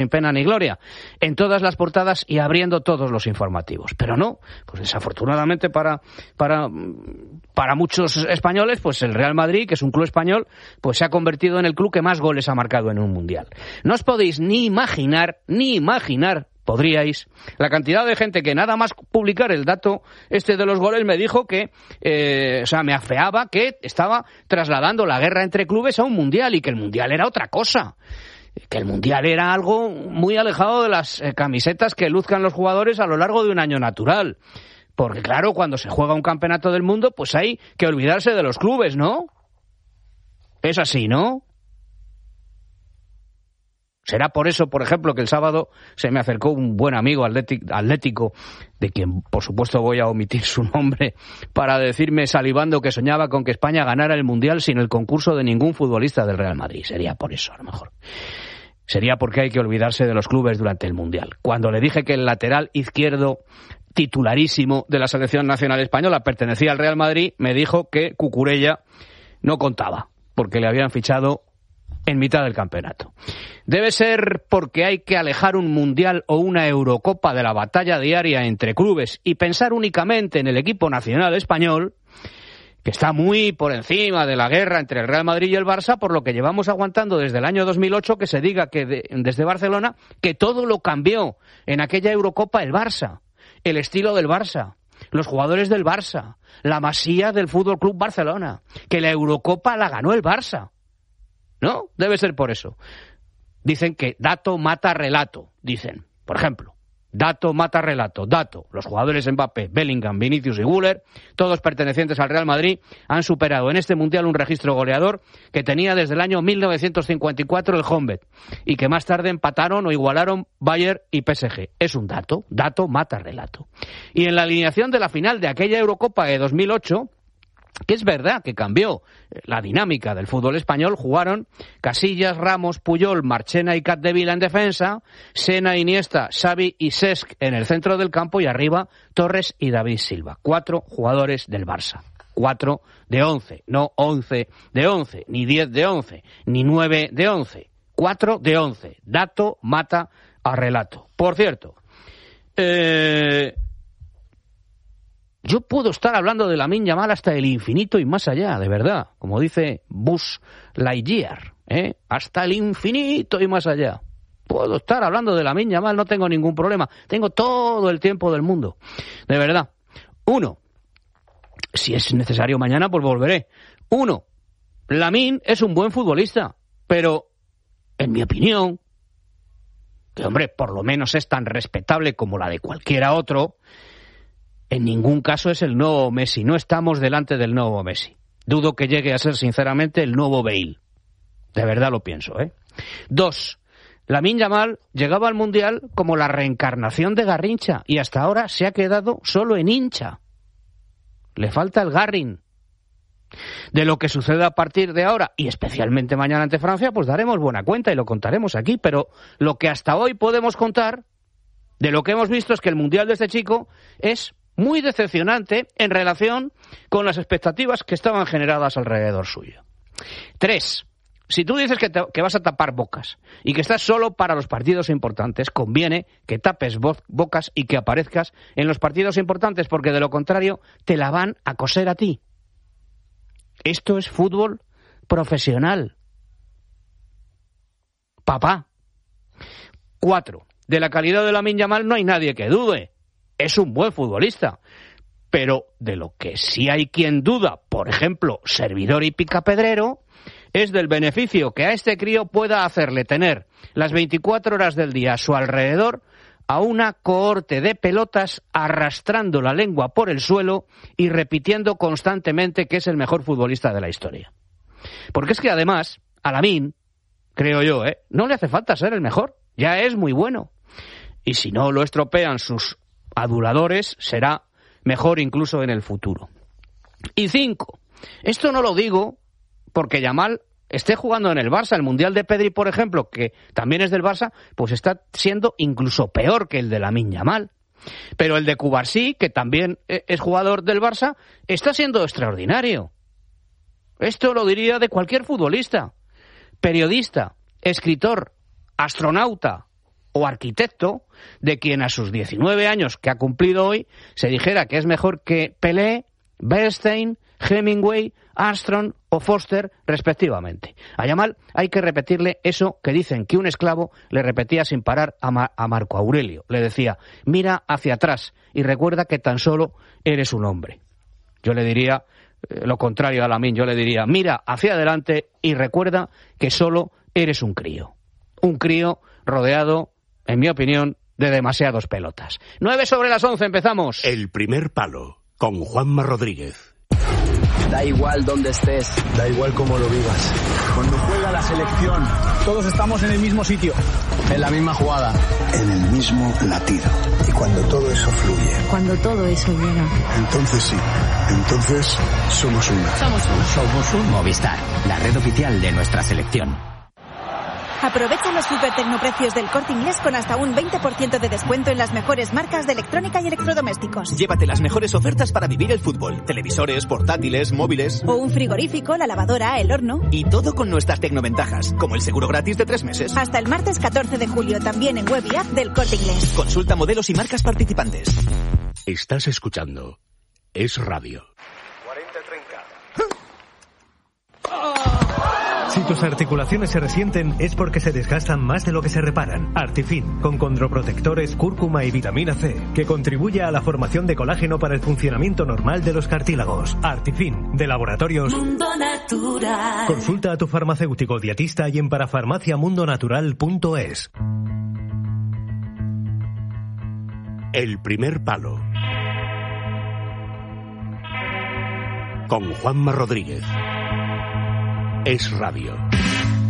sin pena ni gloria, en todas las portadas y abriendo todos los informativos. Pero no, pues desafortunadamente para muchos españoles, pues el Real Madrid, que es un club español, pues se ha convertido en el club que más goles ha marcado en un mundial. No os podéis ni imaginar, podríais, la cantidad de gente que nada más publicar el dato de los goles me dijo que, me afeaba que estaba trasladando la guerra entre clubes a un mundial y que el mundial era otra cosa. Que el mundial era algo muy alejado de las camisetas que luzcan los jugadores a lo largo de un año natural. Porque claro, cuando se juega un campeonato del mundo, pues hay que olvidarse de los clubes, ¿no? Es así, ¿no? Será por eso, por ejemplo, que el sábado se me acercó un buen amigo atlético, de quien por supuesto voy a omitir su nombre, para decirme salivando que soñaba con que España ganara el mundial sin el concurso de ningún futbolista del Real Madrid. Sería por eso, a lo mejor. Sería porque hay que olvidarse de los clubes durante el mundial. Cuando le dije que el lateral izquierdo titularísimo de la selección nacional española pertenecía al Real Madrid, me dijo que Cucurella no contaba, porque le habían fichado en mitad del campeonato. Debe ser porque hay que alejar un mundial o una Eurocopa de la batalla diaria entre clubes y pensar únicamente en el equipo nacional español, que está muy por encima de la guerra entre el Real Madrid y el Barça, por lo que llevamos aguantando desde el año 2008 que se diga que desde Barcelona que todo lo cambió en aquella Eurocopa el Barça, el estilo del Barça, los jugadores del Barça, la masía del Fútbol Club Barcelona, que la Eurocopa la ganó el Barça. ¿No? Debe ser por eso. Dicen que dato mata relato, dicen. Por ejemplo, dato mata relato. Dato, los jugadores Mbappé, Bellingham, Vinicius y Güler, todos pertenecientes al Real Madrid, han superado en este mundial un registro goleador que tenía desde el año 1954 el Honved y que más tarde empataron o igualaron Bayern y PSG. Es un dato, dato mata relato. Y en la alineación de la final de aquella Eurocopa de 2008, que es verdad que cambió la dinámica del fútbol español, jugaron Casillas, Ramos, Puyol, Marchena y Capdevila en defensa, Sena, Iniesta, Xavi y Cesc en el centro del campo y arriba Torres y David Silva. 4 jugadores del Barça. 4 de 11, no 11 de 11, ni 10 de 11, ni 9 de 11. 4 de 11. Dato mata a relato. Por cierto, yo puedo estar hablando de Lamine Yamal hasta el infinito y más allá, de verdad, como dice Buzz Lightyear, hasta el infinito y más allá. Puedo estar hablando de Lamine Yamal, no tengo ningún problema, tengo todo el tiempo del mundo, de verdad. 1, si es necesario mañana, pues volveré. 1, Lamine es un buen futbolista, pero, en mi opinión, que hombre, por lo menos es tan respetable como la de cualquiera otro, en ningún caso es el nuevo Messi. No estamos delante del nuevo Messi. Dudo que llegue a ser, sinceramente, el nuevo Bale. De verdad lo pienso, 2. Lamine Yamal llegaba al Mundial como la reencarnación de Garrincha y hasta ahora se ha quedado solo en hincha. Le falta el Garrin. De lo que suceda a partir de ahora, y especialmente mañana ante Francia, pues daremos buena cuenta y lo contaremos aquí. Pero lo que hasta hoy podemos contar, de lo que hemos visto, es que el Mundial de este chico es muy decepcionante en relación con las expectativas que estaban generadas alrededor suyo. 3. Si tú dices que vas a tapar bocas y que estás solo para los partidos importantes, conviene que tapes bocas y que aparezcas en los partidos importantes, porque de lo contrario te la van a coser a ti. Esto es fútbol profesional. Papá. 4. De la calidad de Lamine Yamal no hay nadie que dude. Es un buen futbolista. Pero de lo que sí hay quien duda, por ejemplo, servidor y picapedrero, es del beneficio que a este crío pueda hacerle tener las 24 horas del día a su alrededor a una cohorte de pelotas arrastrando la lengua por el suelo y repitiendo constantemente que es el mejor futbolista de la historia. Porque es que además, a Lamine, creo yo, no le hace falta ser el mejor, ya es muy bueno. Y si no lo estropean sus aduladores, será mejor incluso en el futuro. Y 5. Esto no lo digo porque Yamal esté jugando en el Barça. El Mundial de Pedri, por ejemplo, que también es del Barça, pues está siendo incluso peor que el de Lamine Yamal. Pero el de Cubarsí, que también es jugador del Barça, está siendo extraordinario. Esto lo diría de cualquier futbolista, periodista, escritor, astronauta, o arquitecto de quien a sus 19 años que ha cumplido hoy se dijera que es mejor que Pelé, Bernstein, Hemingway, Armstrong o Foster, respectivamente. A Yamal hay que repetirle eso que dicen que un esclavo le repetía sin parar a Marco Aurelio. Le decía, mira hacia atrás y recuerda que tan solo eres un hombre. Yo le diría lo contrario a Lamine, yo le diría, mira hacia adelante y recuerda que solo eres un crío. Un crío rodeado, en mi opinión, de demasiados pelotas. 9:11, empezamos. El primer palo, con Juanma Rodríguez. Da igual dónde estés, da igual cómo lo vivas. Cuando juega la selección, todos estamos en el mismo sitio, en la misma jugada, en el mismo latido. Y cuando todo eso fluye, cuando todo eso llega, entonces sí, entonces somos uno. Somos un Movistar, la red oficial de nuestra selección. Aprovecha los supertecnoprecios del Corte Inglés con hasta un 20% de descuento en las mejores marcas de electrónica y electrodomésticos. Llévate las mejores ofertas para vivir el fútbol. Televisores, portátiles, móviles. O un frigorífico, la lavadora, el horno. Y todo con nuestras tecnoventajas, como el seguro gratis de 3 meses. Hasta el martes 14 de julio, también en web y app del Corte Inglés. Consulta modelos y marcas participantes. Estás escuchando Es Radio. 40-30. Si tus articulaciones se resienten es porque se desgastan más de lo que se reparan. Artifin, con condroprotectores, cúrcuma y vitamina C, que contribuye a la formación de colágeno para el funcionamiento normal de los cartílagos. Artifin, de Laboratorios Mundo Natural. Consulta a tu farmacéutico dietista y en parafarmaciamundonatural.es. El primer palo, con Juanma Rodríguez. Es Radio.